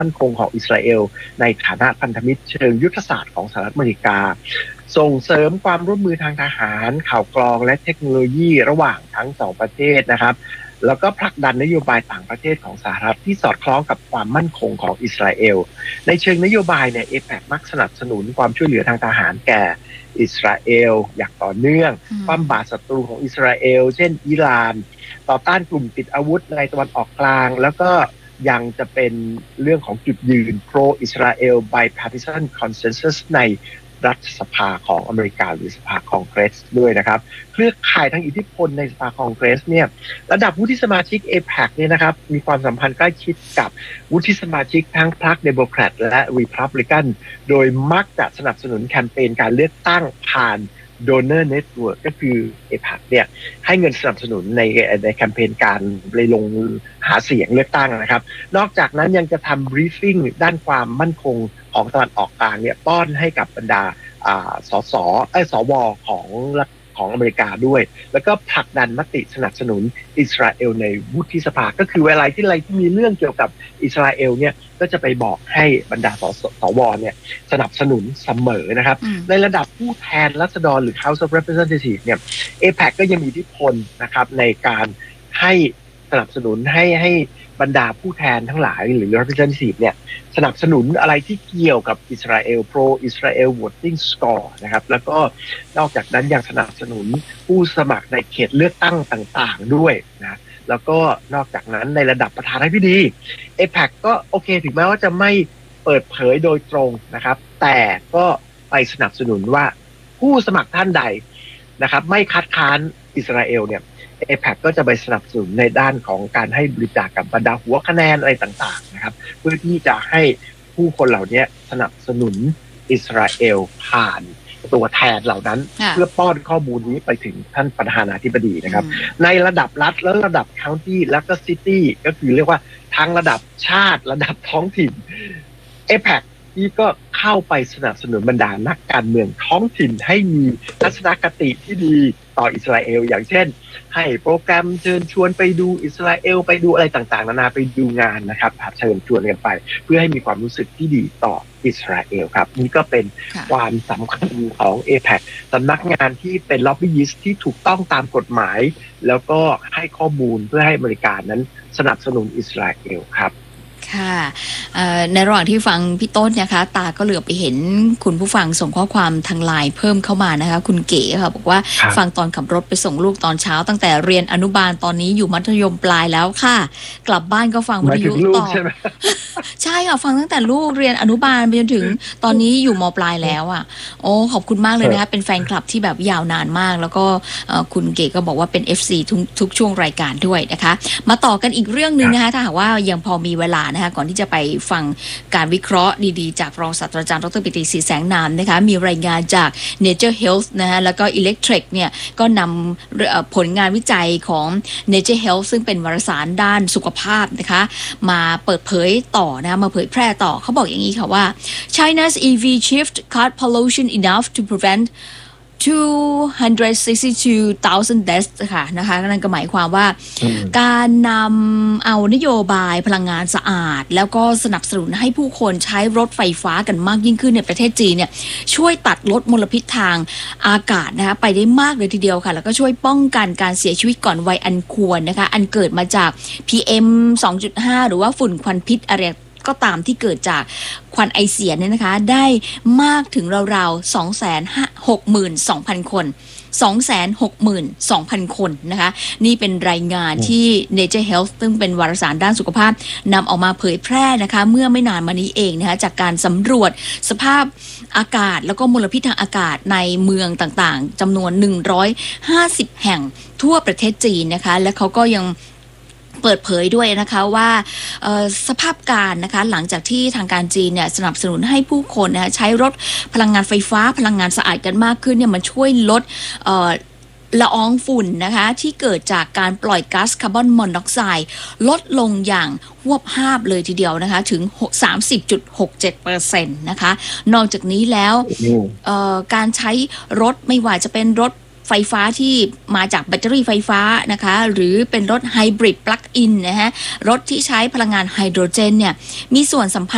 มั่นคงของอิสราเอลในฐานะพันธมิตรเชิงยุทธศาสตร์ของสหรัฐอเมริกาส่งเสริมความร่วมมือทางทหารข่าวกรองและเทคโนโลยีระหว่างทั้งสองประเทศนะครับแล้วก็ผลักดันนโยบายต่างประเทศของสหรัฐที่สอดคล้องกับความมั่นคงของอิสราเอลในเชิงนโยบายเนี่ยเอแปกมักสนับสนุนความช่วยเหลือทางทหารแก่อิสราเอลอย่างต่อเนื่องคว่ำบาตรศัตรูของอิสราเอลเช่นอิหร่านต่อต้านกลุ่มติดอาวุธในตะวันออกกลางแล้วก็ยังจะเป็นเรื่องของจุดยืน pro Israel bipartisan consensus ในรัฐสภาของอเมริกาหรือสภาคองเกรสด้วยนะครับเครือข่ายทางอิทธิพลในสภาคองเกรสเนี่ยระดับวุฒิสมาชิก AIPAC เนี่ยนะครับมีความสัมพันธ์ใกล้ชิดกับวุฒิสมาชิกทั้งพรรคเดโมแครตและรีพับลิกันโดยมักจะสนับสนุนแคมเปญการเลือกตั้งผ่านDonor Network ก็คือ AIPAC เนี่ยให้เงินสนับสนุนในแคมเปญการลงหาเสียงเลือกตั้งนะครับนอกจากนั้นยังจะทำ briefing ด้านความมั่นคงของตะวันออกกลางเนี่ยป้อนให้กับบรรดาสวของอเมริกาด้วยแล้วก็ผลักดันมติสนับสนุนอิสราเอลในวุฒิสภาก็คือเวลาที่มีเรื่องเกี่ยวกับอิสราเอลเนี่ยก็จะไปบอกให้บรรดาสวเนี่ยสนับสนุนเสมอนะครับในระดับผู้แทนราษฎรหรือ House of Representatives เนี่ย AIPAC ก็ยังมีอิทธิพลนะครับในการให้สนับสนุนให้บรรดาผู้แทนทั้งหลายหรือ Representative เนี่ยสนับสนุนอะไรที่เกี่ยวกับอิสราเอล pro Israel voting score นะครับแล้วก็นอกจากนั้นยังสนับสนุนผู้สมัครในเขตเลือกตั้งต่างๆด้วยนะแล้วก็นอกจากนั้นในระดับประธานาธิบดี AIPAC ก็โอเคถึงแม้ว่าจะไม่เปิดเผยโดยตรงนะครับแต่ก็ไปสนับสนุนว่าผู้สมัครท่านใดนะครับไม่คัดค้านอิสราเอลเนี่ยAIPAC ก็จะไปสนับสนุนในด้านของการให้บริจาคกับบรรดาหัวคะแนนอะไรต่างๆนะครับเพื่อที่จะให้ผู้คนเหล่านี้สนับสนุนอิสราเอลผ่านตัวแทนเหล่านั้นเพื่อป้อนข้อมูลนี้ไปถึงท่านประธานาธิบดีนะครับในระดับรัฐและระดับ county แล้วก็ city ก็คือเรียกว่าทั้งระดับชาติระดับท้องถิ่น AIPAC ที่ก็เข้าไปสนับสนุนบรรดานักการเมืองท้องถิ่นให้มีทัศนคติที่ดีต่ออิสราเอลอย่างเช่นให้โปรแกรมเชิญชวนไปดูอิสราเอลไปดูอะไรต่างๆนานาไปดูงานนะครับเชิญชวนกันไปเพื่อให้มีความรู้สึกที่ดีต่ออิสราเอลครับนี่ก็เป็นความสำคัญของ AIPAC สำนักงานที่เป็นล็อบบี้ยิสต์ที่ถูกต้องตามกฎหมายแล้วก็ให้ข้อมูลเพื่อให้อเมริกานั้นสนับสนุนอิสราเอลครับค่ะในระหว่างที่ฟังพี่ต้นนะคะตาก็เหลือไปเห็นคุณผู้ฟังส่งข้อความทางไลน์เพิ่มเข้ามานะคะคุณเก๋ค่ะบอกว่าฟังตอนขับรถไปส่งลูกตอนเช้าตั้งแต่เรียนอนุบาลตอนนี้อยู่มัธยมปลายแล้วค่ะกลับบ้านก็ฟังวิทยุต่อใช่ค่ะฟังตั้งแต่ลูกเรียนอนุบาลไปจนถึงตอนนี้อยู่ม.ปลายแล้วอ่ะโอ้ขอบคุณมากเลยนะคะเป็นแฟนคลับที่แบบยาวนานมากแล้วก็คุณเก๋ก็บอกว่าเป็น FC ทุกช่วงรายการด้วยนะคะมาต่อกันอีกเรื่องนึงนะคะถ้าหากว่ายังพอมีเวลาก่อนที่จะไปฟังการวิเคราะห์ดีๆจากรองศาสตราจารย์ดร.ปิติ ศรีแสงนามนะคะมีรายงานจาก Nature Health นะคะแล้วก็ Electric เนี่ยก็นำผลงานวิจัยของ Nature Health ซึ่งเป็นวารสารด้านสุขภาพนะคะมาเปิดเผยต่อนะมาเผยแพร่ต่อเขาบอกอย่างนี้ค่ะว่า China's EV shift cut pollution enough to prevent 262,000 deaths ค่ะนะคะนั่นก็หมายความว่าการนำเอานโยบายพลังงานสะอาดแล้วก็สนับสนุนให้ผู้คนใช้รถไฟฟ้ากันมากยิ่งขึ้นในประเทศจีนเนี่ยช่วยตัดลดมลพิษทางอากาศนะคะไปได้มากเลยทีเดียวค่ะแล้วก็ช่วยป้องกันการเสียชีวิตก่อนวัยอันควรนะคะอันเกิดมาจาก PM 2.5 หรือว่าฝุ่นควันพิษอะไรก็ตามที่เกิดจากควันไอเสียเนี่ยนะคะได้มากถึงราวๆ 262,000 คน 262,000 คนนะคะนี่เป็นรายงานที่ Nature Health ซึ่งเป็นวารสารด้านสุขภาพนำออกมาเผยแพร่นะคะเมื่อไม่นานมานี้เองนะคะจากการสำรวจสภาพอากาศแล้วก็มลพิษทางอากาศในเมืองต่างๆจำนวน150แห่งทั่วประเทศจีนนะคะและเขาก็ยังเปิดเผยด้วยนะคะว่าสภาพการนะคะหลังจากที่ทางการจีนเนี่ยสนับสนุนให้ผู้คนนะคะใช้รถพลังงานไฟฟ้าพลังงานสะอาดกันมากขึ้นเนี่ยมันช่วยลดละอองฝุ่นนะคะที่เกิดจากการปล่อยก๊าซคาร์บอนมอนอกไซด์ลดลงอย่างหวบหาบเลยทีเดียวนะคะถึง 30.67% นะคะนอกจากนี้แล้วการใช้รถไม่ว่าจะเป็นรถไฟฟ้าที่มาจากแบตเตอรี่ไฟฟ้านะคะหรือเป็นรถไฮบริดปลั๊กอินนะฮะรถที่ใช้พลังงานไฮโดรเจนเนี่ยมีส่วนสัมพันธ์